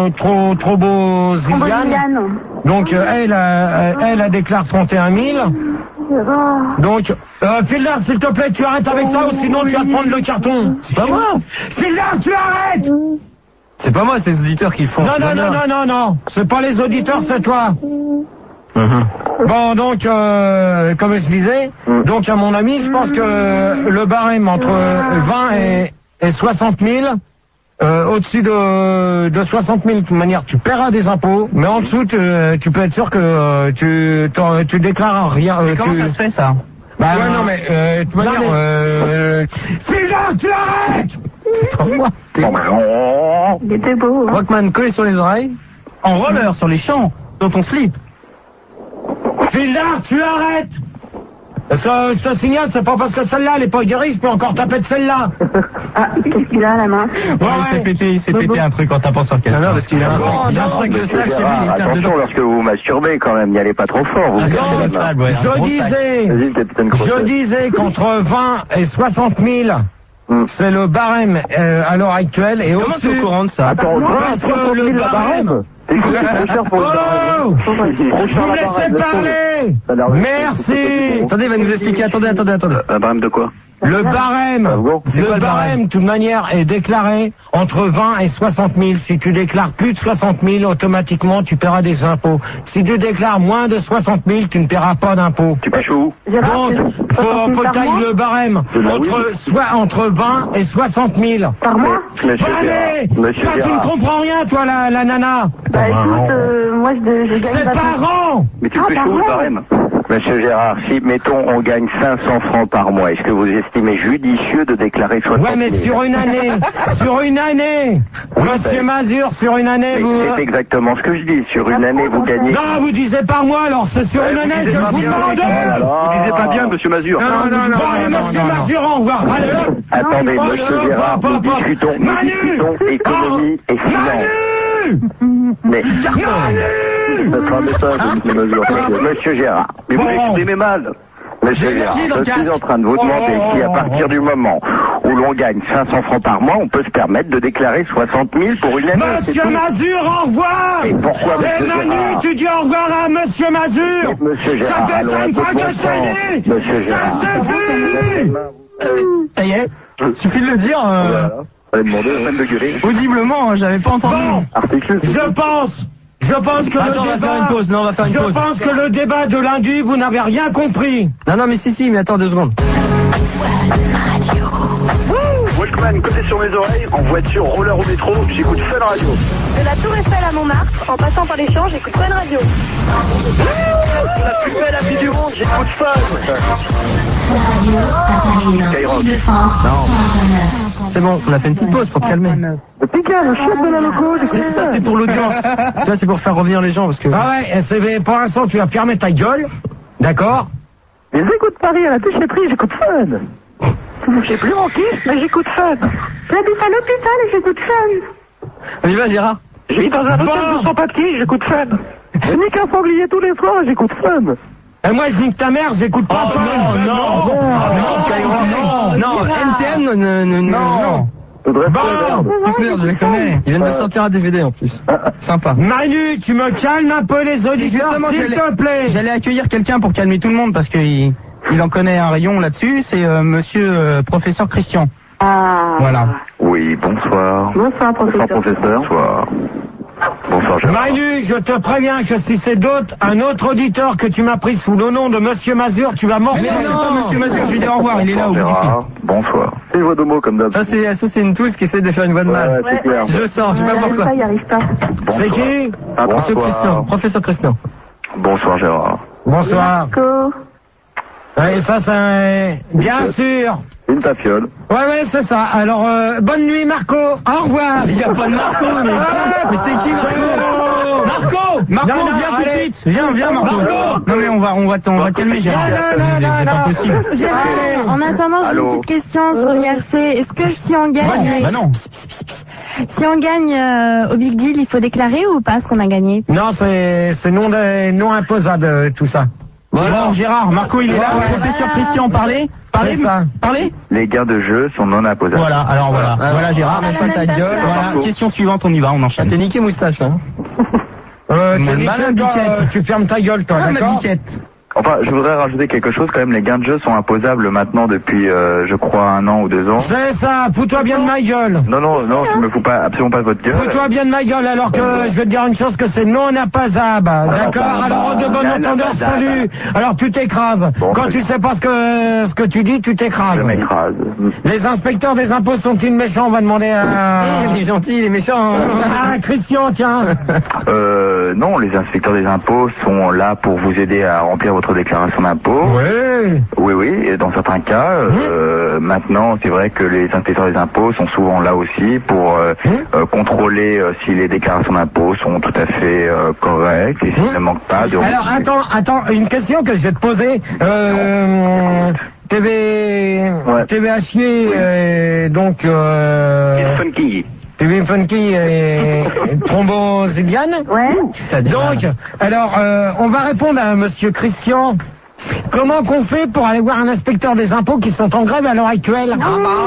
trop beau Zilliane. Donc elle déclare 31 000. Donc, Fielder, s'il te plaît, tu arrêtes avec ça ou sinon tu vas te prendre le carton. C'est pas moi. Fielder, tu arrêtes. C'est pas moi, c'est les auditeurs qui le font. Non. C'est pas les auditeurs, c'est toi. Bon, donc, comme je disais, donc à mon avis, je pense que le barème entre 20 et 60 000, au-dessus de 60 000, de toute manière, tu paieras des impôts, mais en dessous, tu peux être sûr que tu déclares rien. Comment ça se fait, ça? Bah ouais, non, mais de toute manière, Fielder, tu arrêtes. C'est pas moi. Il était beau. Rockman, collé sur les oreilles, en roller sur les champs, dans ton slip. Fielder, tu arrêtes. Je te signale, c'est pas parce que celle-là, elle est pas guérie, je peux encore taper de celle-là. Ah, qu'est-ce qu'il a à la main? Il s'est pété un truc en tapant sur quelqu'un. Non, parce qu'il a un sac de sable chez lui. Attention, lorsque vous masturbez, quand même, n'y allez pas trop fort. Je disais qu'entre 20 et 60 000, c'est le barème à l'heure actuelle. Et comment tu es au courant de ça? Attends, parce que le barème... C'est trop cher pour le barème. Vous me laissez parler. Merci. Attendez, il va nous expliquer. Attendez. Un barème de quoi? Le barème, de toute manière, est déclaré entre 20 et 60 000. Si tu déclares plus de 60 000, automatiquement, tu paieras des impôts. Si tu déclares moins de 60 000, tu ne paieras pas d'impôts. Tu pêches où? Donc, faut tailler le barème entre 20 et 60 000. Par mois? Allez, toi, tu ne comprends rien, toi, la nana. Bah écoute, moi je gagne... C'est par an. Mais tu pêches où le barème? Monsieur Gérard, si, mettons, on gagne 500 francs par mois, est-ce que vous estimez judicieux de déclarer 60 000? Ouais, mais sur une année, Monsieur Mazur, sur une année, vous... C'est exactement ce que je dis, sur une année, vous gagnez... Non, vous disiez pas moi, alors c'est sur une année, je vous demande... Vous disiez pas bien, Monsieur Mazur. Non, Monsieur Mazur, au revoir. Allez, hop. Attendez, Monsieur Gérard, nous discutons économie et finance. Mais... Notre message, Monsieur Mazur. Monsieur Gérard, mais vous l'exprimez mal. Monsieur Gérard, je suis en train de vous demander si à partir du moment où l'on gagne 500 francs par mois, on peut se permettre de déclarer 60 000 pour une année. Monsieur Mazur, au revoir. Et pourquoi, Monsieur Manu, Gérard? tu dis au revoir à Monsieur Mazur. Monsieur Gérard, ça fait 5 fois que je te dis. Monsieur Gérard. Ça suffit. Ça y est, suffit de le dire. Fallait demander même de gueuler. Audiblement, j'avais pas entendu. Bon, je pense que on va faire une pause. Non, on va faire une pause. Je pense que le débat de lundi, vous n'avez rien compris. Non, mais si, mais attends 2 secondes. Walkman, côté sur mes oreilles, en voiture, roller au métro, j'écoute Fun Radio. De la Tour Eiffel à Montmartre, en passant par les champs, j'écoute Fun Radio. La plus belle amie du monde, j'écoute Fun. Skyrock. C'est bon, on a fait une petite pause pour te calmer. Le Picard, le chef de la loco, Ça, c'est pour l'audience. Ça, c'est pour faire revenir les gens parce que... Ah ouais, pour l'instant, tu vas fermer ta gueule. D'accord? Les écoutes Paris à la déchetterie, j'écoute Fun. J'ai plus mon kiff, mais j'écoute Fun. J'habite à l'hôpital et j'écoute Fun. Vas-y, va, Gérard. Je vis dans un hôtel de 200 papiers, j'écoute Fun. Je nique un sanglier tous les soirs, j'écoute Fun. Et moi, je nique ta mère, j'écoute pas Fun. Non, NTM, non. Merde, je les connais. Ils viennent de sortir un DVD en plus. Sympa. Manu, tu me calmes un peu les auditeurs, s'il te plaît. J'allais accueillir quelqu'un pour calmer tout le monde parce qu'il en connaît un rayon là-dessus. C'est monsieur professeur Christian. Ah. Voilà. Oui, bonsoir. Bonsoir, professeur. Bonsoir. Bonsoir, Gérard. Manu, je te préviens que si c'est un autre auditeur que tu m'as pris sous le nom de Monsieur Mazur, tu vas mordre. Mais non, Monsieur Mazur, je lui dis au revoir, il est là au bout du fil. Bonsoir. C'est une voix de mots comme d'hab. Ça, c'est une touche qui essaie de faire une voix de mal. Ouais, c'est clair. Je le sens, je sais pas pourquoi. Il arrive pas. C'est qui? Monsieur Christian, professeur Christian. Bonsoir, Gérard. Bonsoir. Marco. Oui, ça, c'est... Bien sûr. Une tafiole. Ouais, c'est ça. Alors, bonne nuit, Marco. Au revoir. Il n'y a pas de Marco, mais c'est qui, Marco? Marco, viens tout de suite. Viens, Marco. Non, mais on va calmer, Gérard. C'est pas possible. En attendant, j'ai une petite question sur l'IRC. Est-ce que si on gagne... Bah non. Si on gagne au Big Deal, il faut déclarer ou pas ce qu'on a gagné? Non, c'est non imposable, tout ça. Bon, Gérard, Marco, il est là. Professeur Christian, parlez. Parlez. Les gains de jeu sont non imposables. Voilà, alors voilà. Voilà, Gérard, ta gueule. Voilà, question suivante, on y va, on enchaîne. T'es niqué moustache, là. Tu fermes ta gueule, toi, d'accord? Enfin, je voudrais rajouter quelque chose quand même. Les gains de jeu sont imposables maintenant depuis, je crois, 1 an ou 2 ans. C'est ça. Fous-toi bien de ma gueule. Non, je me fous pas, absolument pas de votre gueule. Fous-toi bien de ma gueule, alors que je vais te dire une chose, que c'est non imposable. D'accord? Alors, de bon entendeur, salut. Alors, tu t'écrases. Quand tu sais pas ce que tu dis, tu t'écrases. Je m'écrase. Les inspecteurs des impôts sont-ils méchants? On va demander à... Il est gentil, il est méchant. Ah, Christian, tiens. Non, les inspecteurs des impôts sont là pour vous aider à remplir votre déclaration d'impôt. Oui, et dans certains cas, maintenant, c'est vrai que les inspecteurs des impôts sont souvent là aussi pour contrôler si les déclarations d'impôt sont tout à fait correctes et s'il ne manque pas de... Alors, attends, une question que je vais te poser. TVHier, donc... TV Funky et Thrombosidiane. Ouais. Donc, alors, on va répondre à monsieur Christian. Comment qu'on fait pour aller voir un inspecteur des impôts qui sont en grève à l'heure actuelle? Alors,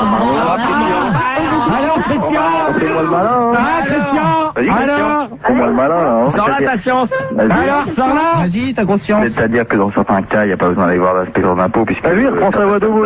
Christian. Fais-moi le malin. Christian. Alors. Fais-moi le malin. Sors là ta science. Alors, sors là. Vas-y, ta grosse science. C'est-à-dire que dans certains cas, il n'y a pas besoin d'aller voir l'inspecteur d'impôt puisque... Lui, François Wadeau.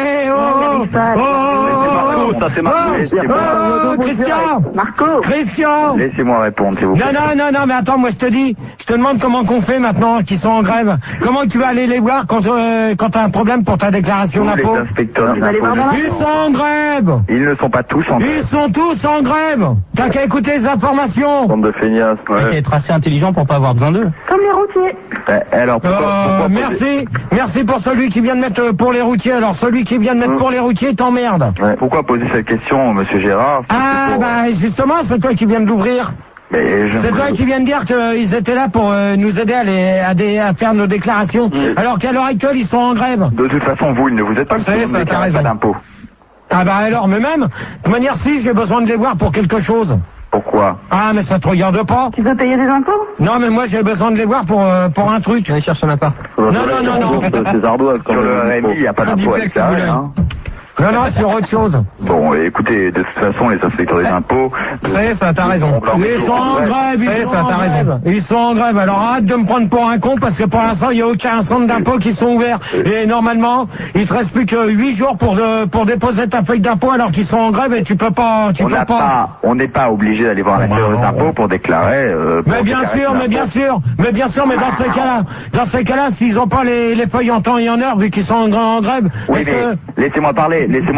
Ça c'est Marco. Christian. Laissez-moi répondre, s'il vous plaît. Non, mais attends, moi je te demande comment qu'on fait maintenant qu'ils sont en grève. Comment tu vas aller les voir quand t'as un problème pour ta déclaration d'impôt? Les inspecteurs des impôts. Ils sont en grève. Ils ne sont pas tous en grève. Ils sont tous en grève. T'as qu'à écouter les informations. Bande de feignasses. T'as qu'à être assez intelligent pour pas avoir besoin d'eux. Comme les routiers. Alors, pourquoi merci pour celui qui vient de mettre pour les routiers. Alors celui qui vient de mettre pour les routiers t'emmerde. Pourquoi poser cette question, monsieur Gérard? Justement, c'est toi qui viens de l'ouvrir. C'est toi qui viens de dire qu'ils étaient là pour nous aider à faire nos déclarations. Alors qu'à l'heure actuelle, ils sont en grève. De toute façon, vous, ils ne vous êtes pas pas d'impôt. Alors, mais même, de toute manière, si, j'ai besoin de les voir pour quelque chose. Pourquoi? Mais ça te regarde pas. Tu veux payer des impôts? Non, mais moi, j'ai besoin de les voir pour un truc. Allez chercher un appart. Non. C'est ardoise. Sur le RMI, il n'y a pas d'impôt avec ça. Non, sur autre chose. Bon, écoutez, de toute façon, les inspecteurs des impôts... Ça, t'as raison. Ils sont en grève, Ils sont en grève. Alors arrête de me prendre pour un con, parce que pour l'instant, il n'y a aucun centre d'impôt qui sont ouverts. Et normalement, il te reste plus que 8 jours pour déposer ta feuille d'impôt alors qu'ils sont en grève et tu peux pas... On n'est pas obligé d'aller voir l'inspecteur des impôts pour déclarer... Mais bien sûr, mais dans ces cas-là, s'ils n'ont pas les feuilles en temps et en heure, vu qu'ils sont en grève... Oui, mais laissez-moi parler.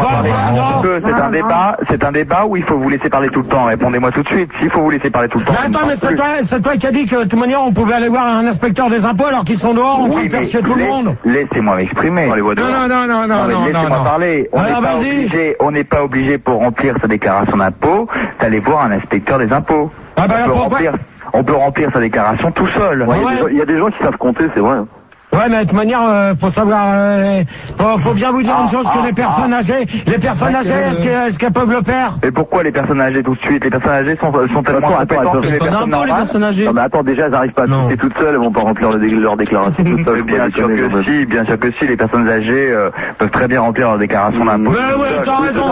C'est un débat où il faut vous laisser parler tout le temps. Répondez-moi tout de suite. S'il faut vous laisser parler tout le temps. Mais attends, mais c'est toi qui as dit que de toute manière on pouvait aller voir un inspecteur des impôts alors qu'ils sont dehors en train de faire chier tout le monde. Laissez-moi m'exprimer. Non. Laissez-moi parler. On n'est pas obligé pour remplir sa déclaration d'impôt d'aller voir un inspecteur des impôts. On peut remplir sa déclaration tout seul. Il y a des gens qui savent compter, c'est vrai. Ouais, mais de toute manière, faut savoir, faut bien vous dire une chose, que les personnes âgées, est-ce qu'elles peuvent le faire? Et pourquoi les personnes âgées tout de suite? Les personnes âgées sont tellement compétentes que les personnes normales. Les personnes âgées. Non, mais attends, déjà, elles n'arrivent pas à toutes toutes seules, elles vont pas remplir leur déclaration toutes seules. Bien sûr que si, les personnes âgées peuvent très bien remplir leur déclaration d'impôt. Mais ouais, t'as raison.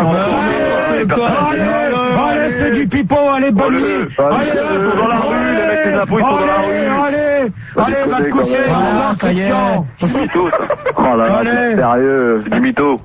Allez, c'est du pipeau, allez, bonne nuit. Allez, dans la rue, les mecs des impôts, ils sont dans la rue. Allez, va te coucher. Ça y est. Du mytho. Oh là là, c'est sérieux, du mytho.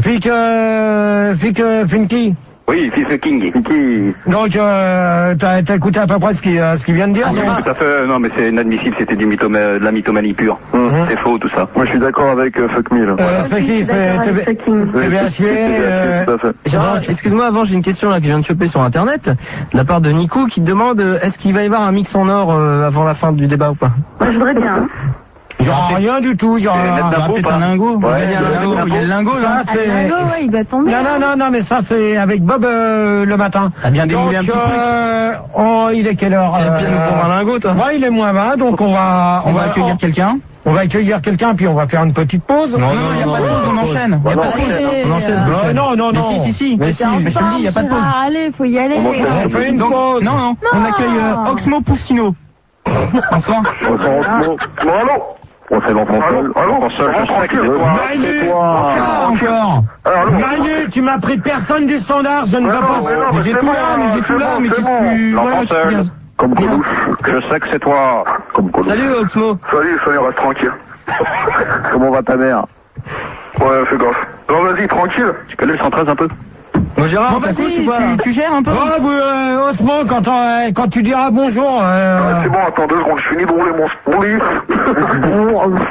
Finky. Oui, fils King. Donc, t'as écouté à peu près ce qu'il vient de dire? Tout à fait, non, mais c'est inadmissible, c'était de la mythomanie pure. C'est faux, tout ça. Moi, je suis d'accord avec Fuck Me, là. C'est qui? C'est TVHier, tout à fait. Gérard, excuse-moi, avant, j'ai une question, là, que je viens de choper sur Internet, de la part de Nico, qui demande, est-ce qu'il va y avoir un mix en or, avant la fin du débat ou pas? Moi, je voudrais bien. Il n'y aura rien du tout, il y aura peut-être un lingot. Il y a le lingot, là. Le lingot, ouais, il va tomber. Non, mais ça, c'est avec Bob le matin. T'as bien déroulé un petit truc. Il est quelle heure? Tu nous prendre un lingot, toi? Ouais, il est moins 20, donc on va accueillir quelqu'un. On va accueillir quelqu'un, puis on va faire une petite pause. Non, il n'y a pas de pause, on enchaîne. Il n'y a pas de pause, on enchaîne. Non. Si. Mais je te dis, il n'y a pas de pause. Allez, faut y aller. On fait une pause. Non. On accueille Oxmo Poussino. Bonsoir. Allô. On fait l'enfant seul. L'enfant seul, je sais que c'est toi. Manu, encore. Manu, tu m'as pris personne du standard, je ne veux pas... Mais j'ai tout là, mais qu'est-ce que tu... L'enfant seul. Comme Coluche. Je sais que c'est toi. Comme Coluche. Salut Oxmo. Salut, reste tranquille. Comment va ta mère? Ouais, fais gaffe. Non, vas-y, tranquille. Tu connais le 113 un peu? Bon, Gérard, tu gères un peu? Oh, Osmo, quand tu diras bonjour... C'est bon, attends 2 secondes, je finis de rouler mon livre.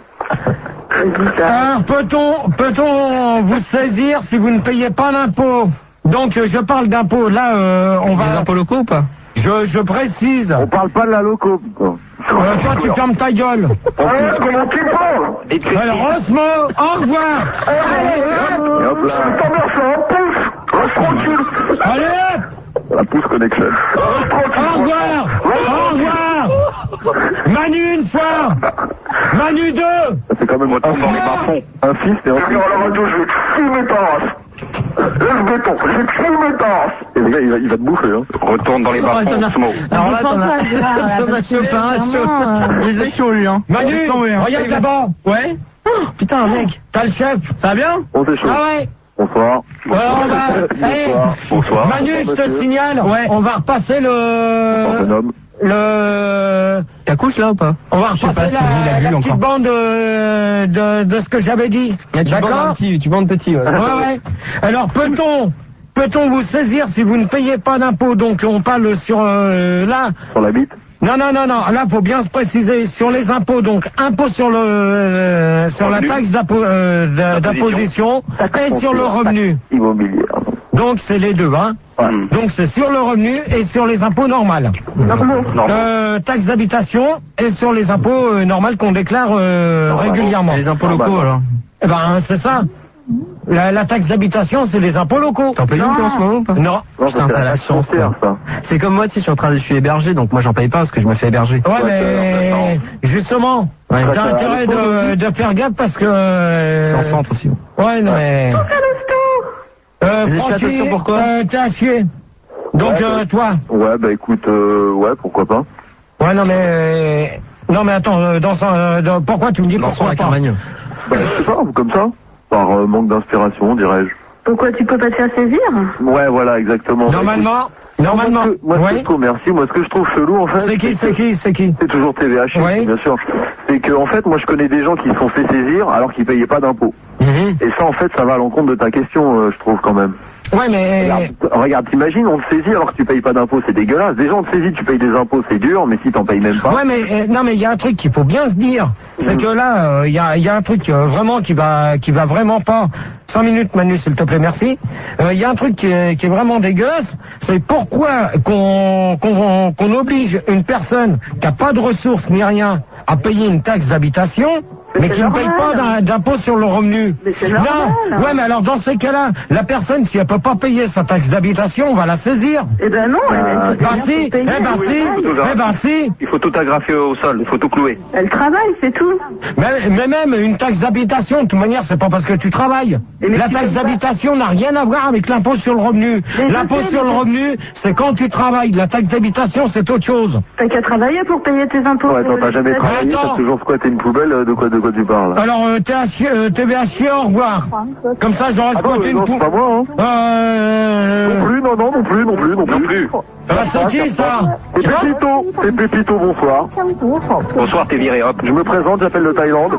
Alors, peut-on vous saisir si vous ne payez pas d'impôts? Donc, je parle d'impôts. Là, on va... Des impôts locaux ou pas? Je précise. On parle pas de la loco. Toi, tu fermes ta gueule. Comment tu parles? Alors, Osmo, au revoir. Et hop là. Ta mère, c'est un pouce. Reste tranquille. Allez, hop. La pouce connection. Au revoir. Au revoir. Manu une fois. Manu 2. C'est quand même un dans les bas-fonds. Un fils et un fils. À la radio, je vais te filmer ta race. Lève béton, je vais te filmer ta race. Et le gars, il va te bouffer, hein. Retourne dans les bas-fonds, Osmo. Alors là, t'en as chaud, je les ai chauds, lui, hein. Manu, regarde là-bas. Ouais. Putain, mec. T'as le chef. Ça va bien? On t'est chaud. Ah ouais. Bonsoir. Alors, Bonsoir. Manu, je te signale, on va repasser T'as couche là ou pas? On va repasser la petite bande de ce que j'avais dit. D'accord? Tu bandes petit, ouais. Ouais. Alors, peut-on vous saisir si vous ne payez pas d'impôts? Donc, on parle sur, là. Sur la bite? Non. Là, faut bien se préciser sur les impôts. Donc, impôt sur la taxe d'imposition et sur le revenu. Immobilier. Donc, c'est les deux, hein. Ouais. Donc, c'est sur le revenu et sur les impôts normaux. Taxe d'habitation et sur les impôts normaux qu'on déclare régulièrement. Les impôts locaux, alors. Eh ben, c'est ça. La taxe d'habitation, c'est les impôts locaux. T'en payes une en ce moment ou pas? Non. Putain, t'as la chance, ça. C'est comme moi, tu sais, je suis hébergé, donc moi j'en paye pas parce que je me fais héberger. Ouais, mais justement, t'as intérêt de faire gaffe parce que... C'est en centre aussi. Ouais, non mais... Francky, pourquoi? t'es à chier. Donc, toi. Ouais, bah écoute, ouais, pourquoi pas. Ouais, non mais... Non mais attends, pourquoi tu me dis pourquoi pas? Bah, je sais pas, comme ça. Par manque d'inspiration, dirais-je. Pourquoi tu peux pas te faire saisir? Ouais, voilà, exactement. Normalement. Moi, ce que je trouve, merci. Moi, ce que je trouve chelou, en fait. C'est qui? C'est toujours TVH, oui. Bien sûr. C'est que, en fait, moi, je connais des gens qui se sont fait saisir alors qu'ils payaient pas d'impôts. Et ça, en fait, ça va à l'encontre de ta question, je trouve, quand même. Ouais, mais... Regarde, t'imagines, on te saisit alors que tu payes pas d'impôts, c'est dégueulasse. Déjà, on te saisit, tu payes des impôts, c'est dur, mais si t'en payes même pas... Ouais, mais non, mais il y a un truc qu'il faut bien se dire, c'est que là, il y a un truc vraiment qui va vraiment pas. 5 minutes, Manu, s'il te plaît, merci. Il y a un truc qui est vraiment dégueulasse, c'est pourquoi qu'on oblige une personne qui a pas de ressources ni rien à payer une taxe d'habitation, mais qui ne paye pas d'impôt sur le revenu. Mais c'est normal. Non, ouais, mais alors dans ces cas-là, la personne, si elle peut pas payer sa taxe d'habitation, on va la saisir. Eh ben non, elle si. Il faut tout agrafer au sol, il faut tout clouer. Elle travaille, c'est tout. Mais même une taxe d'habitation, de toute manière, c'est pas parce que tu travailles. La taxe d'habitation n'a rien à voir avec l'impôt sur le revenu. L'impôt sur le revenu, c'est quand tu travailles. La taxe d'habitation, c'est autre chose. T'as qu'à travailler pour payer tes impôts. Ouais, attends, t'as jamais travaillé, t'as toujours squatté une poubelle, de quoi tu parles? Alors, TVH, au revoir. Comme ça, j'aurais squatté une poubelle. C'est pas moi, hein. Non plus, non plus. C'est qui, ça? C'est Pépito, bonsoir. Bonsoir, t'es viré, hop. Je me présente, j'appelle le Thaïlande.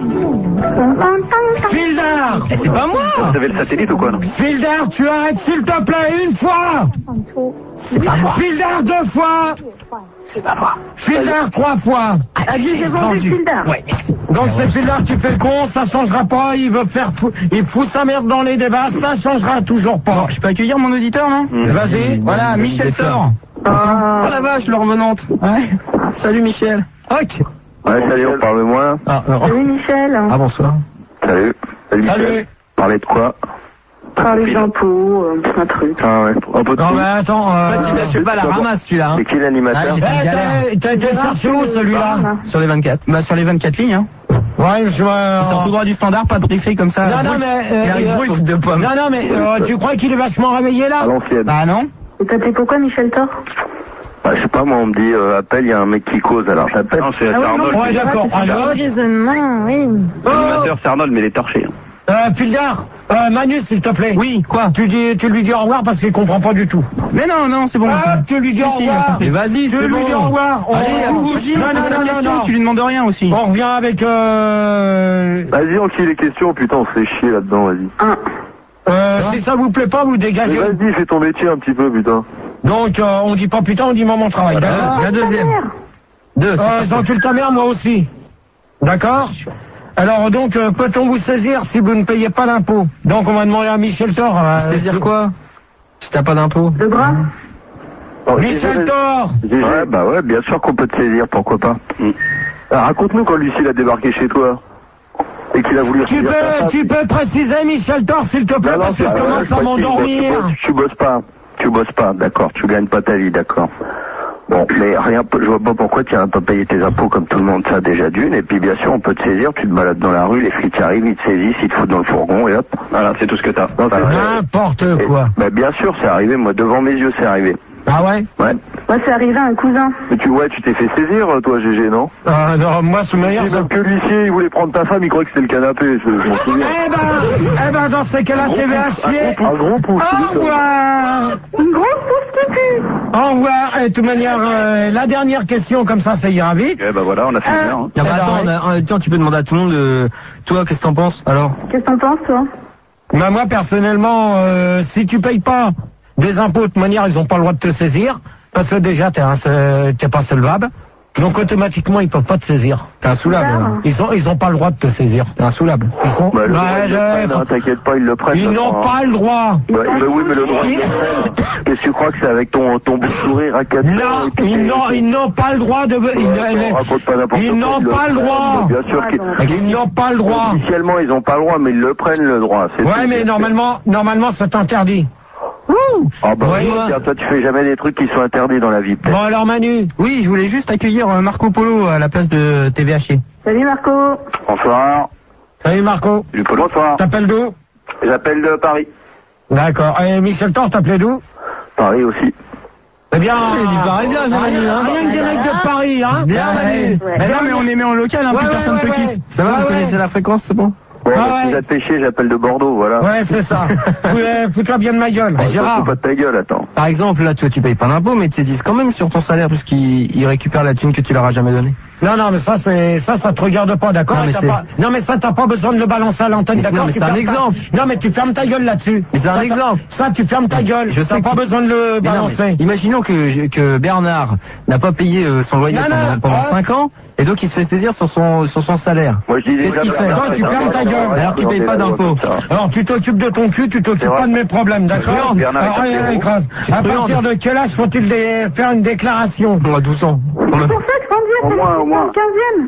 Fildar! C'est pas moi! Vous avez le satellite ou quoi, non? Fildar, tu arrêtes, s'il te plaît, une fois! C'est pas moi! Fildar, 2 fois! C'est pas moi! Fildar, 3 fois! J'ai vendu Fildar. Ouais, merci. Donc c'est Fildar, tu fais le con, ça changera pas, il fout sa merde dans les débats, ça changera toujours pas. Bon, je peux accueillir mon auditeur, non? Vas-y. Voilà, Michel Thor. Oh la vache, le revenante. Ouais. Salut Michel. Ok. Ouais, salut, on parle moins. Salut Michel. Ah, bonsoir. Salut. Salut. Parler de quoi? Parler d'impôts, un truc. Ah ouais, un peu de Non tout. mais attends, Je sais pas, la ramasse celui-là. C'est qui l'animateur? t'as été chercher où celui-là? Sur les 24. Bah, sur les 24 lignes, hein. Ouais, je vois. C'est tout droit du standard, pas briefé comme ça. Non, mais. brut de pommes. Non, mais tu crois qu'il est vachement réveillé là? À l'ancienne. Bah non. Et t'appelais pourquoi Michel Thor? Bah, je sais pas, pas, moi on me dit appelle, il y a un mec qui cause, alors j'appelle. Non, c'est Arnold. Ouais, d'accord. Le raisonnement, oui. L'animateur c'est Arnold, mais il est torché. Pildar, Manu, s'il te plaît. Oui, quoi? Tu lui dis au revoir parce qu'il comprend pas du tout. Mais non, c'est bon. Tu lui dis au revoir. Mais vas-y, c'est bon. Tu lui dis au revoir. Non, tu lui demandes rien aussi. On revient avec Vas-y, on file les questions, putain, on se fait chier là-dedans, vas-y. si ça vous plaît pas, vous dégagez. Mais vas-y, fais ton métier un petit peu, putain. Donc, on dit pas putain, on dit moment travail. D'accord. La deuxième. J'encule ta mère, moi aussi. D'accord. Alors donc, peut-on vous saisir si vous ne payez pas d'impôt? Donc on va demander à Michel Thor. Saisir quoi? Si t'as pas d'impôt. Le bras. Michel Thor. Ouais, bah ouais, bien sûr qu'on peut te saisir, pourquoi pas. Alors, raconte-nous quand Lucille a débarqué chez toi. Et qu'il a voulu... Tu peux préciser, Michel Thor, s'il te plaît, parce que je commence à m'endormir. Tu bosses pas, d'accord. Tu gagnes pas ta vie, d'accord. Bon, mais rien, je vois pas pourquoi tu n'as pas payé tes impôts comme tout le monde, ça déjà d'une. Et puis bien sûr, on peut te saisir, tu te balades dans la rue, les flics arrivent, ils te saisissent, ils te foutent dans le fourgon et hop. Voilà, c'est tout ce que t'as. N'importe quoi. Bah bien sûr, c'est arrivé, moi, devant mes yeux, c'est arrivé. Ah ouais? Ouais. Moi, c'est arrivé à un cousin. Mais tu t'es fait saisir, toi, GG, non? Non, moi, sous meilleur. Sauf que l'huissier, il voulait prendre ta femme, il croyait que c'était le canapé, je m'en souviens. Eh ben, dans ces cas-là, t'es à chier. Un gros pouce. Au revoir. Une grosse pousse qui pue. Au revoir. Et de toute manière, la dernière question, comme ça ira vite. Eh ben voilà, on a fait bien. Hein. Ah bah attends, tu peux demander à tout le monde, toi, qu'est-ce que t'en penses, alors? Qu'est-ce que t'en penses, toi? Bah, moi, personnellement, si tu payes pas des impôts, de toute manière, ils ont pas le droit de te saisir. Parce que déjà, t'es pas solvable. Donc, automatiquement, ils peuvent pas te saisir. T'es insoulable. Ils ont pas le droit de te saisir. T'es insoulable. Ils sont... t'inquiète pas, ils le prennent. Ils n'ont pas le droit. Bah oui, mais le droit, ils le prennent. Qu'est-ce que tu crois que c'est avec ton beau sourire à 4 ans? Non, ils n'ont pas le droit de... Ils n'ont pas le droit. Bien sûr qu'ils n'ont pas le droit. Officiellement, ils n'ont pas le droit, mais ils le prennent, le droit. Ouais, mais normalement, c'est interdit. Ah bah oui, toi tu fais jamais des trucs qui sont interdits dans la vie. Bon alors Manu. Oui, je voulais juste accueillir Marco Polo à la place de TVH. Salut Marco. Bonsoir. Salut Marco. Bonsoir. T'appelles d'où? J'appelle de Paris. D'accord. Et Michel Thor, t'appelais d'où? Paris aussi. Eh bien, il est parisien, rien que direct de Paris, hein. Bien, Manu. Non mais on les met en local, hein, plus personne ne peut quitter. Ça va, vous connaissez la fréquence, c'est bon? Ouais, si ça te fait chier, j'appelle de Bordeaux, voilà. Ouais, c'est ça. Fous-toi bien de ma gueule. Gérard. Pas de ta gueule, attends. Par exemple, là, tu payes pas d'impôt, mais tu saisisses quand même sur ton salaire, puisqu'ils récupèrent la thune que tu leur as jamais donnée. Non, mais ça te regarde pas, d'accord? Non, mais ça, t'as pas besoin de le balancer à l'antenne, d'accord? Non, mais c'est un exemple. Non, mais tu fermes ta gueule là-dessus. Mais c'est un exemple. Ça, tu fermes ta guelle. Je sais pas besoin de le balancer. Imaginons que Bernard n'a pas payé son loyer pendant 5 ans. Et donc il se fait saisir sur son salaire. Moi je dis qu'est-ce qu'il fait? Toi, tu fermes ta gueule. Alors qu'il paye pas d'impôts. Alors tu t'occupes de ton cul, tu t'occupes pas de mes problèmes, d'accord? Écrase. À partir de quel âge faut-il faire une déclaration? Moi, 12 ans. C'est pour ça que Sandy a fait dans le 15e.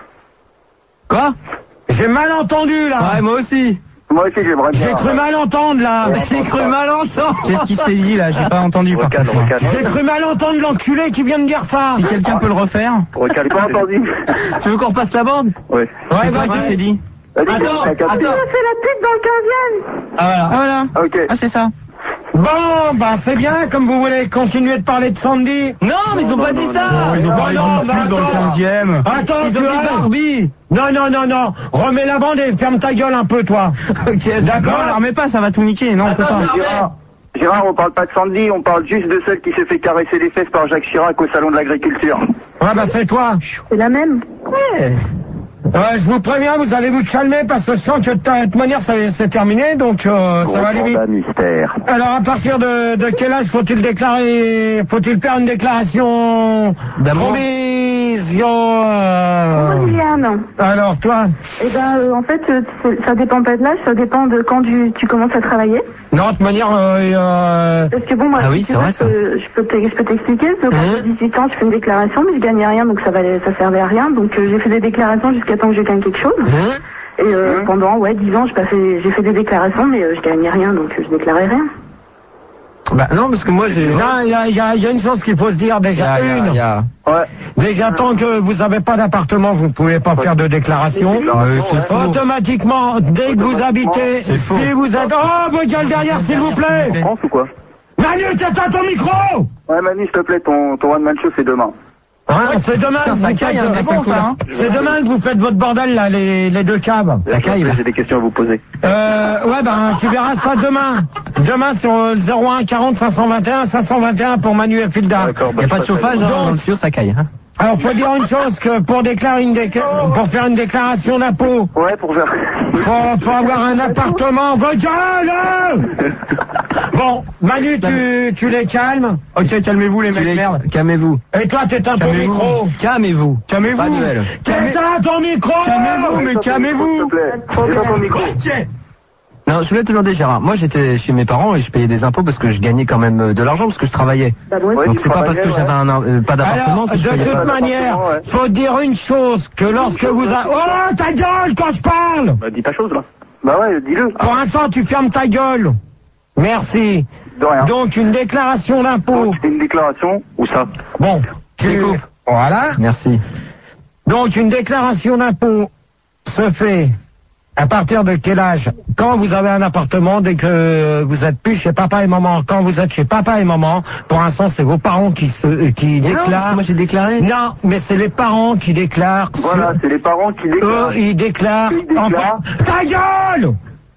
Quoi? J'ai mal entendu là. Ouais, moi aussi. Moi aussi j'aimerais bien. J'ai cru mal entendre là. J'ai cru mal entendre. Qu'est-ce qui s'est dit là? J'ai pas entendu. J'ai cru mal entendre l'enculé qui vient de dire ça. Si quelqu'un peut le refaire. J'ai pas entendu. Tu veux qu'on repasse la bande? Oui. Ouais, vas-y. C'est dit. Attends. Il a fait la pute dans le 15e. Ah voilà. Ok. Ah c'est ça. Bon, bah c'est bien, comme vous voulez continuer de parler de Sandy. Non, mais ils ont pas dit ça. Ils ont parlé de dans le 15e. Attends, ils ont dit Barbie. Non. Remets la bande et ferme ta gueule un peu, toi. Ok, d'accord. Non, la remets pas, ça va tout niquer. Non, on peut pas. Gérard, on parle pas de Sandy, on parle juste de celle qui s'est fait caresser les fesses par Jacques Chirac au salon de l'agriculture. Ouais, bah c'est toi. C'est la même. Ouais. Je vous préviens, vous allez vous calmer parce que je sens que de toute manière c'est terminé, donc ça va aller vite. Mystère. Alors à partir de quel âge faut-il faire une déclaration provision Liliane. Alors toi? Eh ben en fait ça dépend pas de l'âge, ça dépend de quand tu commences à travailler. Non, de toute manière parce que bon moi oui, c'est vrai, ça. Je peux t'expliquer, quand j'ai 18 ans je fais une déclaration mais je gagnais rien donc ça servait à rien, donc j'ai fait des déclarations jusqu'à temps que je gagne quelque chose. Et pendant 10 ans j'ai fait des déclarations mais je gagnais rien donc je déclarais rien. Bah non, parce que moi j'ai... Non, il y a une chose qu'il faut se dire déjà. Ouais. Déjà, tant que vous n'avez pas d'appartement, vous ne pouvez pas faire de déclaration. Automatiquement, dès que vous habitez, si vous êtes... Oh, votre gueule derrière, s'il vous plaît. France ou quoi? Manu, t'éteins ton micro! Ouais, Manu, s'il te plaît, ton one-man show, c'est demain. Ouais, c'est demain. C'est demain que vous faites votre bordel, là, les deux caves. J'ai des questions à vous poser. Ouais, ben, tu verras ça demain. Demain, sur le 01 40 521, 521 pour Manu et Filda. Il n'y a pas de chauffage, dans le tuyau, ça caille, hein. Alors, faut dire une chose, que pour pour faire une déclaration d'impôt. Ouais, pour faire. Faut avoir un appartement. Bon, Manu, tu les calmes. Ok, calmez-vous, les mecs, merde. Calmez-vous. Et toi, t'éteins ton micro. Calmez-vous. Calmez-vous. Pas de duel. T'éteins ton micro. Calmez-vous, mais calmez-vous. S'il te plaît. Éteins ton micro. Non, je voulais te demander, Gérard. Moi, j'étais chez mes parents et je payais des impôts parce que je gagnais quand même de l'argent parce que je travaillais. Donc c'est pas parce que j'avais pas d'appartement que je payais pas. De toute manière, faut dire une chose, que lorsque vous avez... Oh, ta gueule quand je parle. Bah, dis ta chose, là. Bah ouais, dis-le. Pour l'instant, tu fermes ta gueule. Merci. De rien. Donc, une déclaration d'impôt. C'est une déclaration, ou ça? Bon, tu coupes. Voilà. Merci. Donc, une déclaration d'impôt se fait à partir de quel âge? Quand vous avez un appartement, dès que vous êtes plus chez papa et maman. Quand vous êtes chez papa et maman, pour l'instant, c'est vos parents qui déclarent. Non, moi j'ai déclaré. Non, mais c'est les parents qui déclarent. Voilà, c'est les parents qui déclarent. Eux, ils déclarent. Enfin, ta gueule!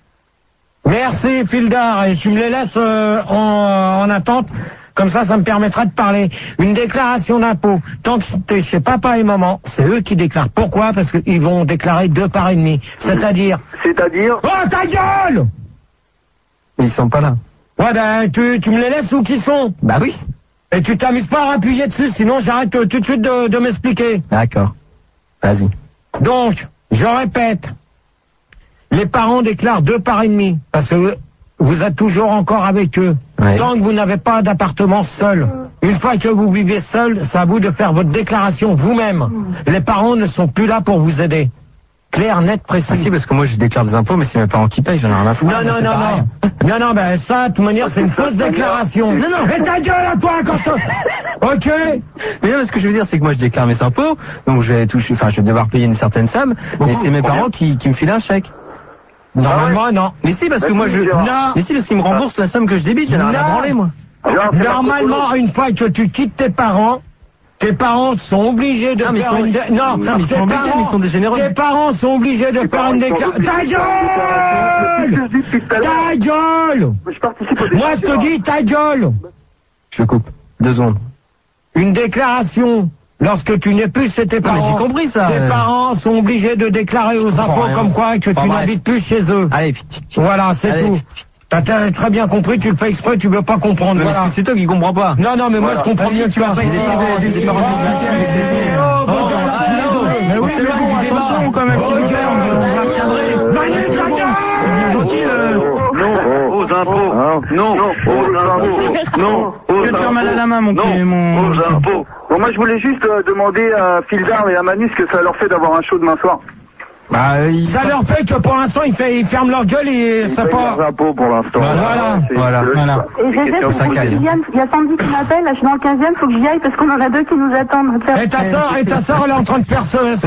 Merci, Fildar, et tu me les laisses en attente. Comme ça me permettra de parler. Une déclaration d'impôt. Tant que t'es chez papa et maman, c'est eux qui déclarent. Pourquoi? Parce qu'ils vont déclarer 2 parts et demi. C'est-à-dire... Oh, ta gueule! Ils sont pas là. Ouais, ben, tu me les laisses où qu'ils sont? Bah oui. Et tu t'amuses pas à appuyer dessus, sinon j'arrête tout de suite de m'expliquer. D'accord. Vas-y. Donc, je répète. Les parents déclarent 2 parts et demi. Parce que vous êtes toujours encore avec eux. Ouais. Tant que vous n'avez pas d'appartement seul. Une fois que vous vivez seul, c'est à vous de faire votre déclaration vous-même. Les parents ne sont plus là pour vous aider. Clair, net, précis. Ah si, parce que moi je déclare des impôts, mais c'est mes parents qui payent, j'en ai rien à foutre. Non, ben ça, de toute manière, c'est une fausse déclaration. Non, mais ta gueule à toi quand je... Ok. Mais non, ce que je veux dire, c'est que moi je déclare mes impôts, donc je vais devoir payer une certaine somme, et c'est mes parents qui me filent un chèque. Normalement, non. Mais si, parce que moi je... Non. Mais si, parce qu'ils me remboursent la somme que je débite, j'en ai rien à branler, moi. Normalement, une fois que tu quittes tes parents sont obligés de faire une... Non, mais ils sont obligés, mais ils sont des généreux. Tes parents sont obligés de faire une déclaration... Ta gueule! Moi, je te dis ta gueule! Je coupe. 2 secondes. Une déclaration... Lorsque tu n'es plus chez tes parents, j'ai compris ça. Tes parents sont obligés de déclarer aux impôts comme quoi que tu n'habites plus chez eux. Allez, voilà, c'est tout. T'as très bien compris, tu le fais exprès, tu veux pas comprendre. Voilà. C'est toi qui comprends pas. Non, mais moi je comprends bien que tu as pas Bon, moi je voulais juste demander à Fildar et à Manu ce que ça leur fait d'avoir un show demain soir. Bah, ça leur fait que pour l'instant ils ferment leur gueule et ça pas. Ils impôts pour l'instant. Voilà. Et il y a Sandy qui m'appelle, là je suis dans le 15e, faut que j'y aille parce qu'on en a 2 qui nous attendent. Et ta sœur elle est en train de faire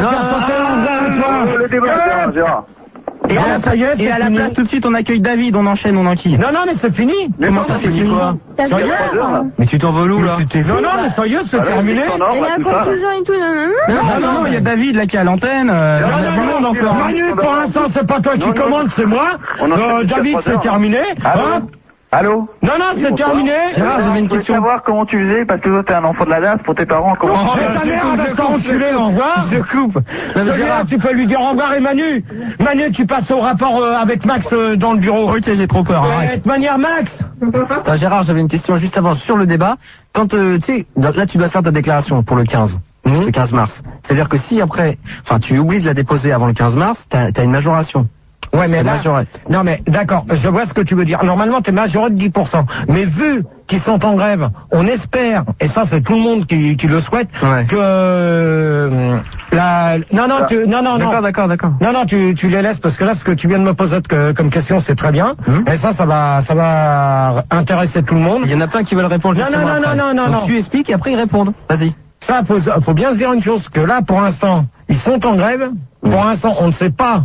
le débat, Gérard. Et ça y est, et à la place tout de suite on accueille David, on enchaîne, on enquille. Non, mais c'est fini. Comment ça finit quoi? Sérieux? Mais tu t'en veux où là? Non, mais sérieux, c'est terminé. Et la conclusion et tout, non, il y a David là qui est à l'antenne. Manu, pour l'instant c'est pas toi qui commande, c'est moi. David, c'est terminé. Allô? Non, c'est terminé. Gérard, j'avais une question. Je veux savoir comment tu faisais, parce que toi t'es un enfant de la DAS, pour tes parents, comment tu faisais? Ta mère, elle va se faire enculer, au revoir. Je coupe. Gérard, tu peux lui dire au revoir et Manu, tu passes au rapport avec Max dans le bureau. Ok, j'ai trop peur. De toute manière, Max. Gérard, j'avais une question juste avant sur le débat. Quand, tu sais, là tu dois faire ta déclaration pour le 15. Le 15 mars. C'est-à-dire que si après, tu oublies de la déposer avant le 15 mars, t'as une majoration. Ouais, mais là, majorette. Non, mais d'accord, je vois ce que tu veux dire. Normalement, t'es majoré de 10%. Mais vu qu'ils sont en grève, on espère, et ça c'est tout le monde qui le souhaite, que D'accord. Non, tu les laisses parce que là, ce que tu viens de me poser comme question, c'est très bien. Et ça va intéresser tout le monde. Il y en a plein qui veulent répondre. Non. Tu expliques et après ils répondent. Vas-y. Ça, faut bien se dire une chose, que là, pour l'instant, ils sont en grève. Pour l'instant, on ne sait pas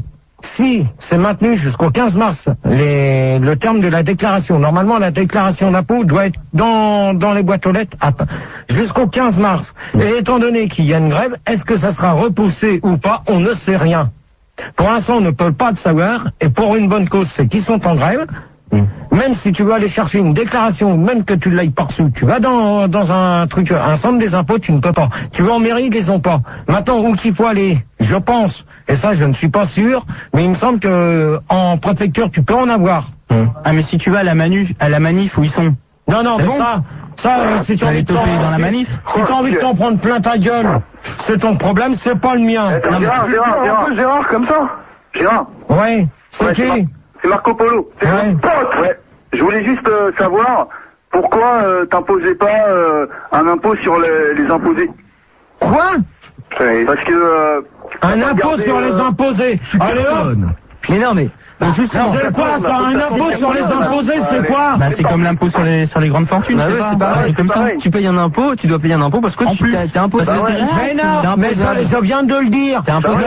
si c'est maintenu jusqu'au 15 mars, le terme de la déclaration, normalement la déclaration d'impôt doit être dans les boîtes aux lettres jusqu'au 15 mars. Et étant donné qu'il y a une grève, est-ce que ça sera repoussé ou pas? On ne sait rien. Pour l'instant, on ne peut pas le savoir, et pour une bonne cause, c'est qu'ils sont en grève. Même si tu veux aller chercher une déclaration, même que tu l'aies pas reçue, tu vas dans un centre des impôts, tu ne peux pas. Tu vas en mairie, ils les ont pas. Maintenant, où qu'il faut aller, je pense, et ça je ne suis pas sûr, mais il me semble que en préfecture, tu peux en avoir. Ah, mais si tu vas à la manif où ils sont. Non, mais bon ça, si tu as envie de dans la manif, si tu as envie de t'en prendre plein ta gueule, c'est ton problème, c'est pas le mien. Gérard, comme ça. Gérard. Ouais, c'est qui? C'est Marco Polo. C'est mon pote. Ouais. Je voulais juste savoir pourquoi t'imposais pas un impôt sur les imposés. Quoi? Parce que... un impôt sur les imposés. Allez hop. Mais non, mais... justement, c'est quoi ça? Un impôt sur les imposés, c'est quoi? Bah, c'est comme l'impôt sur les grandes fortunes. Bah, c'est pareil. Comme ça, tu payes un impôt, tu dois payer un impôt parce que t'es imposé. Mais non, mais je viens de le dire.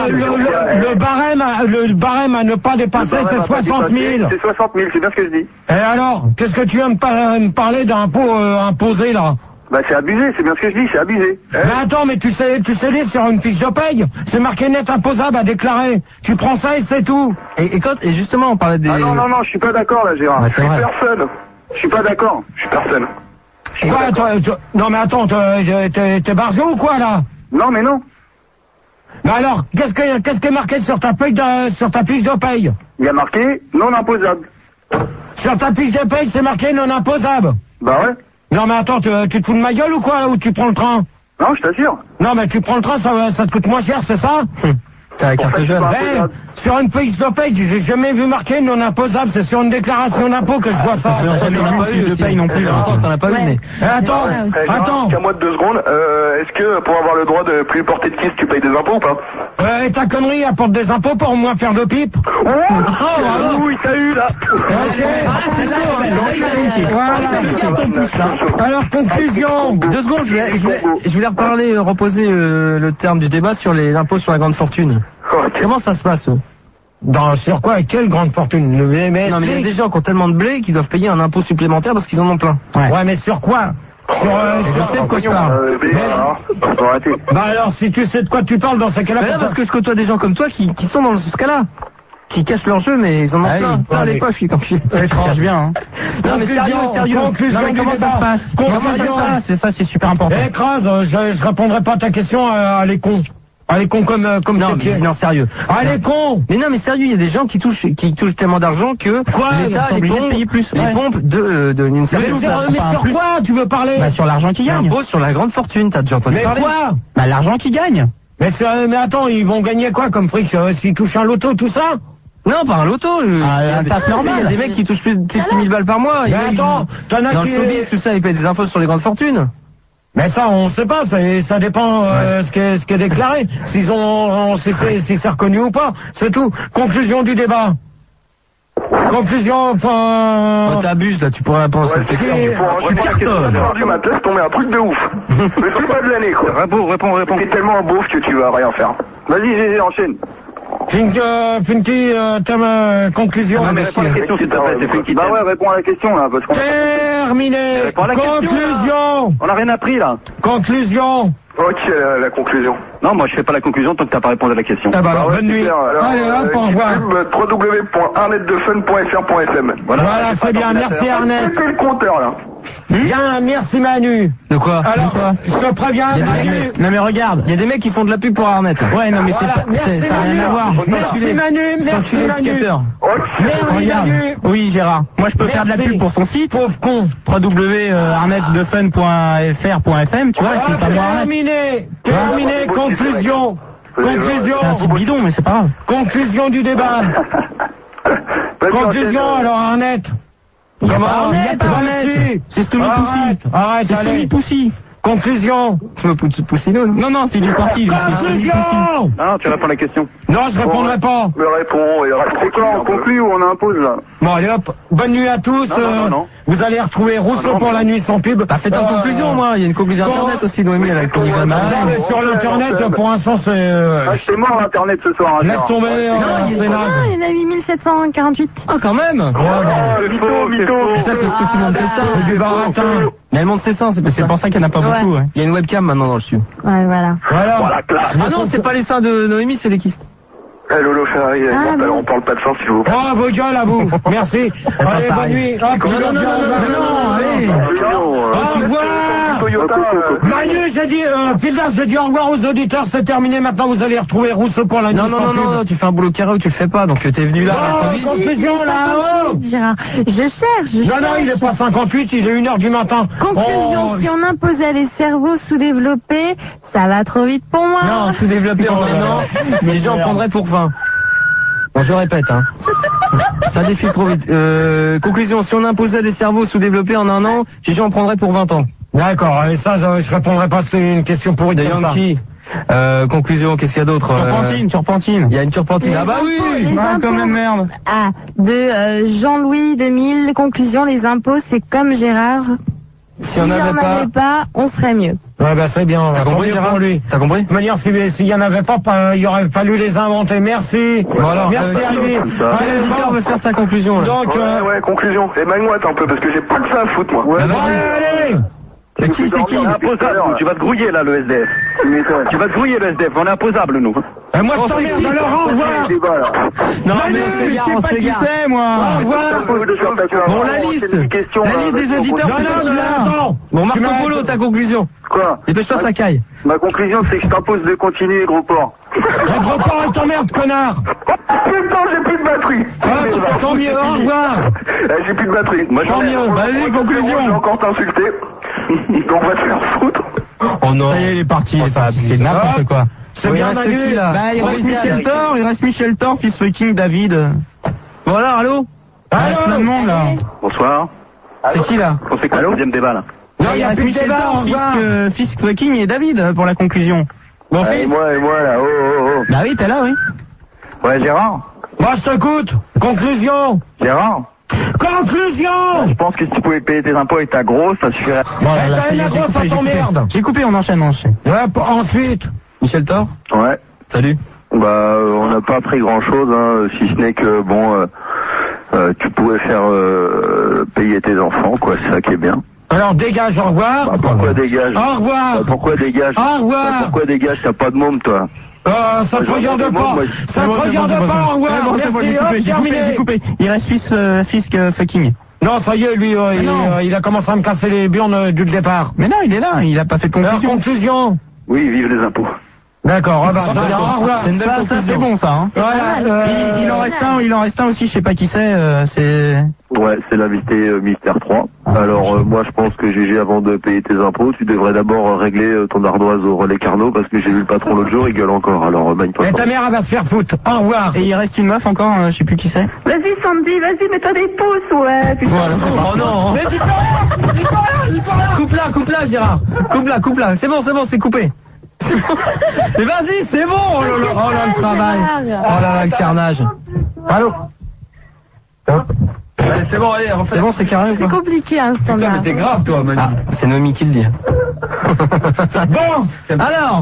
Le barème à ne pas dépasser, c'est 60 000. C'est 60 000, c'est bien ce que je dis. Et alors, qu'est-ce que tu viens me parler d'impôt imposé là? Bah c'est abusé, c'est bien ce que je dis, c'est abusé. Mais attends, mais tu sais lire sur une fiche de paye, c'est marqué net imposable à déclarer. Tu prends ça et c'est tout. Et justement, on parlait des... Ah non, je suis pas d'accord là, Gérard. Je suis personne. Je suis pas d'accord, je suis personne. Quoi, non mais attends, t'es barjot ou quoi là? Non mais non. Mais alors, qu'est-ce qui est marqué sur ta fiche de paye? Il y a marqué non imposable. Sur ta fiche de paye, c'est marqué non imposable. Bah ouais. Non mais attends, tu te fous de ma gueule ou quoi là où tu prends le train? Non, je t'assure. Non mais tu prends le train, ça te coûte moins cher, c'est ça? T'as la carte jeune. Sur une fiche de paye, j'ai jamais vu marqué non imposable, c'est sur une déclaration d'impôt que je vois ça. De paye non plus, t'en as pas vu, mais... Attends. Qu'à moi de 2 secondes, est-ce que pour avoir le droit de plus porter de kiss, tu payes des impôts ou pas? Et ta connerie apporte des impôts pour au moins faire de pipe? Oui, t'as eu là. Alors, conclusion. 2 secondes, je voulais reposer le terme du débat sur l'impôt sur la grande fortune. Comment ça se passe? Sur quoi? Quelle grande fortune? Non, mais il y a des gens qui ont tellement de blé qu'ils doivent payer un impôt supplémentaire parce qu'ils en ont plein. Ouais, mais sur quoi? Je sais de quoi tu parles. Bah alors, si tu sais de quoi tu parles dans ce cas-là... parce que je côtoie des gens comme toi qui sont dans ce cas-là. Qui cachent leur jeu, mais ils en ont plein les poches, quand je cache bien, hein. Non, mais sérieux. Conclusion, comment ça se passe? C'est ça, c'est super important. Écrase, je répondrai pas à ta question, elle est con. Elle est con comme non, sérieux. Elle est con. Mais non, mais sérieux, il y a des gens qui touchent tellement d'argent que l'État est obligé de payer plus. Les pompes d'une certaine... Mais sur quoi tu veux parler? Bah, sur l'argent qui gagne. L'impôt sur la grande fortune, t'as déjà entendu parler? Mais quoi? Bah, l'argent qui gagne. Mais attends, ils vont gagner quoi comme fric s'ils touchent un loto, tout ça? Non, pas un loto. Un taf normal. Il y a des mecs qui touchent plus de 6 000 balles par mois. Mais attends, t'en as qui... Dans le showbiz, tout ça, ils payent des impôts sur les grandes fortunes. Mais ça, on sait pas, ça dépend ce qui est déclaré. Si c'est reconnu ou pas, c'est tout. Conclusion du débat. Conclusion, enfin... T'abuses, là, tu pourrais répondre à cette question. Tu cartonnes. Du matin, c'est tombé un truc de ouf. Mais c'est pas de l'année, quoi. Réponds. T'es tellement un beauf que tu vas rien faire. Vas-y, Gégé, enchaîne. Funky, conclusion. Réponds à la question, s'il te plaît, c'est Funky. Bah ouais, réponds à la question, là, parce qu'on... Terminé. Conclusion. On a rien appris, là. Conclusion. Ok, la conclusion. Non, moi je fais pas la conclusion tant que t'as pas répondu à la question. Ah bah alors, bonne nuit. Allez, hop, au revoir. www.arnetdefun.fr.fm. Voilà, c'est bien, merci Arnett. C'est le compteur, là. Bien, merci Manu. De quoi? Alors, je te préviens, Manu. Non mais regarde, il y a des mecs qui font de la pub pour Arnett. Ouais, non mais ça n'a rien à voir. Merci Manu, merci Manu. Merci Manu. Oui, Gérard. Moi je peux faire de la pub pour son site. Pauvre con. www.arnettdefun.fr.fm, tu vois, c'est pas moi Arnett. Terminé, conclusion. C'est un site bidon, mais c'est pas grave. Conclusion du débat. Conclusion, alors Arnett. Comment? C'est Stomy Poussy. Arrête, c'est Stomy Poussy. Conclusion. Poussino. Non, c'est du parti. Conclusion. Non, tu réponds à la question. Non, je répondrai pas. Mais réponds. C'est quoi, on conclut ou on impose, là? Bon, allez hop, bonne nuit à tous. Non. Vous allez retrouver Rousseau pour la nuit sans pub. Bah, faites en conclusion, moi. Il y a une conclusion internet aussi, Noémie, elle a une conclusion internet. Sur l'internet, pour l'instant, c'est... c'est mort l'internet ce soir. Laisse tomber, c'est naze. Il y en a 8748. Ah, quand même. Mytho. Ça, c'est ce que tout le monde fait ça. C'est du baratin. Mais elle montre ses seins, c'est pour ça qu'il n'y en a pas beaucoup. Ouais. Il y a une webcam maintenant dans le sud. Ouais, voilà. Voilà. Ah non, c'est pas les seins de Noémie, c'est les kystes. Lolo Ferrari, on parle pas de sang s'il vous plaît. Oh, vos gueules à vous. Merci. Allez, bonne nuit. Non, allez. Au revoir. Manu, j'ai dit, Fildas, j'ai dit au revoir aux auditeurs, c'est terminé. Maintenant, vous allez retrouver Rousseau pour la nuit. Non, tu fais un boulot carré ou tu le fais pas, donc t'es venu là. Conclusion, là-haut. Je cherche. Non, il est pas 58, il est 1h du matin. Conclusion, si on imposait les cerveaux sous-développés, ça va trop vite pour moi. Non, sous-développé en un an, les gens prendraient pour 20. Bon, je répète, hein. Ça défile trop vite. Conclusion, si on imposait des cerveaux sous-développés en un an, les gens en prendraient pour 20 ans. D'accord, et ça, je répondrai pas, c'est une question pourrie de Yankee. Conclusion, qu'est-ce qu'il y a d'autre? Turpentine. Il y a une turpentine. Ah bah oui! Quand même, merde. Ah, de Jean-Louis 2000, conclusion, les impôts, c'est comme Gérard. Si on n'avait pas, on serait mieux. Ouais, bah c'est bien. T'as compris, Gérard? T'as compris? De manière, s'il y en avait pas, il aurait fallu les inventer. Merci. Voilà. Merci, Harvey. Allez, l'éditeur veut faire sa conclusion, là. Donc, ouais, conclusion. Émagne-moi un peu, parce que j'ai pas que ça à foutre, moi. Ouais, allez! Mais qui c'est qui? Imposable, tu vas te grouiller, là, le SDF. Tu vas te grouiller, le SDF. On est imposable, nous. Moi, je t'emmerde, alors au revoir. Non, mais je sais pas qui c'est, moi. Au revoir. Bon, la liste des auditeurs. Non. Bon, Marco Polo, ta conclusion. Quoi? Dépêche-toi, ça caille. Ma conclusion, c'est que je t'impose de continuer, gros porc. Gros porc, il t'emmerde, connard. Putain, j'ai plus de batterie. Tant mieux, au revoir. J'ai plus de batterie. Moi, tant mieux. Allez, conclusion. J'ai encore t'insulté. On va te faire foutre. Oh non. Ça y est, il est parti. C'est n'importe quoi. C'est bien, Manu, là. Bah, il reste Michel Thor, puis King David. Voilà, allô? Plein de monde, là. Bonsoir. C'est qui, là? On fait quoi le deuxième débat, là? Non, il y a plus de débat, Fisk, King et David, pour la conclusion. Bon, et moi, là, oh. Bah oui, t'es là, oui. Ouais, Gérard? Moi, je t'écoute. Conclusion. Gérard? Conclusion. Je pense que si tu pouvais payer tes impôts avec ta grosse, ça suffirait. Voilà, la grosse, ça t'emmerde. J'ai coupé, on enchaîne. Ouais, ensuite. Michel Thor? Ouais. Salut. Bah, on n'a pas appris grand-chose, hein, si ce n'est que, bon, tu pouvais faire payer tes enfants, quoi, c'est ça qui est bien. Alors dégage, au revoir. Bah, pourquoi dégage? Au revoir. Bah, pourquoi dégage? Au revoir. Bah, pourquoi dégage? T'as pas de môme, toi? Ça te regarde pas. Ça te regarde pas, au revoir. Merci, j'ai coupé. Il reste Fisk fucking. Non, ça y est, lui, il a commencé à me casser les burnes du départ. Mais non, il est là, il a pas fait de conclusion. Conclusion. Oui, vive les impôts. D'accord, au revoir. C'est une belle conclusion. C'est bon, ça, hein. Voilà, il en reste un aussi, je sais pas qui c'est, Ouais, c'est l'invité Mystère 3. Alors, moi, je pense que GG, avant de payer tes impôts, tu devrais d'abord régler ton ardoise au relais Carnot, parce que j'ai vu le patron l'autre jour, il gueule encore. Alors, magne-toi. Et ta mère, elle va se faire foutre. Au revoir. Et il reste une meuf encore, je sais plus qui c'est. Vas-y, Sandy, vas-y, mets-toi des pouces, ouais. Putain. Voilà, oh non. Mais dis pas rien. Coupe-la, Gérard. Coupe-la. C'est bon, c'est coupé. Mais vas-y, c'est bon. Oh là, le travail. Oh là, le carnage. Allô. Allez, c'est bon, allez, c'est bon, c'est carré. C'est compliqué, hein, standard. Putain, mais t'es grave, toi, Manu. Ah, c'est Noémie qui le dit. Bon,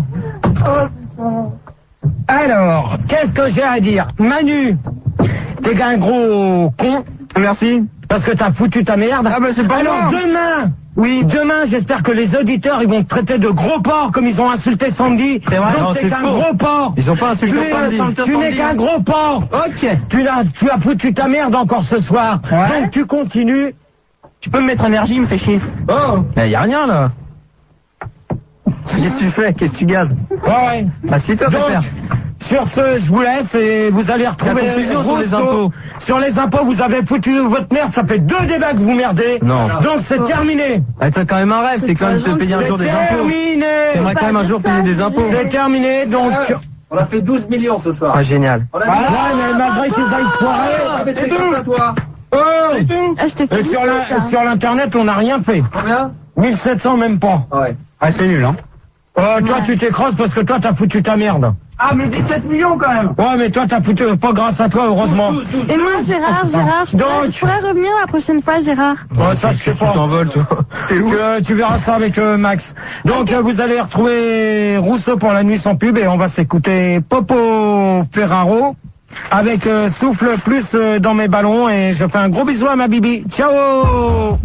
alors, qu'est-ce que j'ai à dire? Manu, t'es un gros con. Merci. Parce que t'as foutu ta merde. Ah bah c'est pas alors demain, j'espère que les auditeurs, ils vont te traiter de gros porc comme ils ont insulté Sandy. C'est vrai, donc t'es qu'un gros porc. Ils ont pas insulté Sandy. Tu n'es qu'un gros porc. Ok. Tu as foutu ta merde encore ce soir. Ouais. Donc tu continues. Tu peux me mettre un RJ, il me fait chier. Oh. Mais y a rien là. Qu'est-ce que tu fais? Qu'est-ce que tu gazes? Ouais. Bah si toi donc, sur ce, je vous laisse et vous allez retrouver la conclusion sur les impôts. Sur les impôts, vous avez foutu votre merde, ça fait 2 débats que vous merdez. Non. Donc c'est terminé. Ah, t'as quand même un rêve, c'est quand même de payer un jour des impôts. C'est terminé. T'aimerais quand même un jour payer des impôts. C'est terminé, donc... On a fait 12 millions ce soir. Ah, génial. Voilà, mais malgré qu'ils aillent foirer... C'est tout à toi. Sur l'internet, on n'a rien fait. Combien? 1700 même pas. Ouais. Ah, c'est nul, hein. Toi, tu t'écrasses parce que toi, t'as foutu ta merde. Ah, mais 17 millions quand même. Ouais, mais toi, t'as foutu, pas grâce à toi, heureusement. Et moi, Gérard, je pourrais revenir la prochaine fois, Gérard. Ouais, ça, je sais pas. Tu t'envoles, toi. Tu verras ça avec Max. Donc, vous allez retrouver Rousseau pour la nuit sans pub et on va s'écouter Popo Ferraro avec Souffle plus dans mes ballons et je fais un gros bisou à ma Bibi. Ciao!